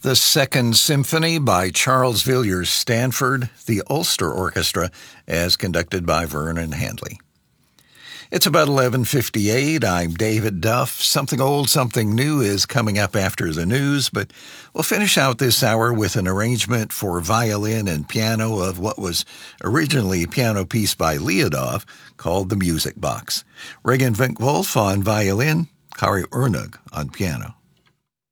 The Second Symphony by Charles Villiers Stanford, the Ulster Orchestra, as conducted by Vernon Handley. It's about 11:58. I'm David Duff. Something old, something new is coming up after the news, but we'll finish out this hour with an arrangement for violin and piano of what was originally a piano piece by Liudov called The Music Box. Regan Vinkwolf on violin, Kari Urnug on piano.